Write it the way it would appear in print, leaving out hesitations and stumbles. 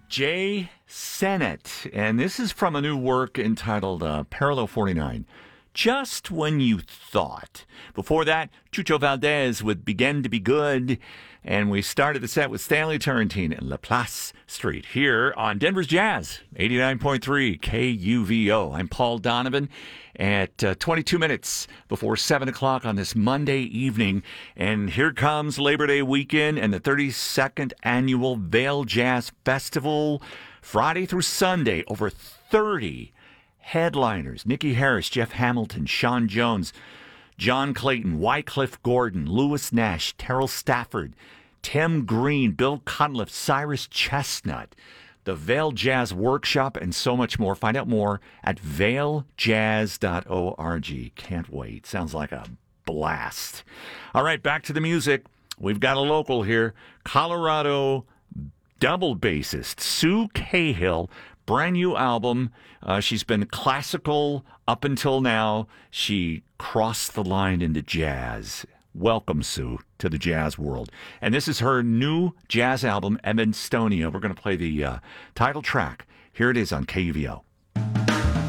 Jay Sennett, and this is from a new work entitled Parallel 49. Just when you thought. Before that, Chucho Valdez with Begin to Be Good, and we started the set with Stanley Turrentine and Laplace Street here on Denver's Jazz, 89.3 KUVO. I'm Paul Donovan at 22 minutes before 7 o'clock on this Monday evening, and here comes Labor Day weekend and the 32nd Annual Vail Jazz Festival, Friday through Sunday, over 30 headliners: Nikki Harris, Jeff Hamilton, Sean Jones, John Clayton, Wycliffe Gordon, Lewis Nash, Terrell Stafford, Tim Green, Bill Cunliffe, Cyrus Chestnut, the Vail Jazz Workshop, and so much more. Find out more at vailjazz.org. Can't wait. Sounds like a blast. All right, back to the music. We've got a local here, Colorado double bassist Sue Cahill. Brand new album. She's been classical up until now. She crossed the line into jazz. Welcome, Sue, to the jazz world. And this is her new jazz album, Evanstonia. We're going to play the title track. Here it is on KUVO.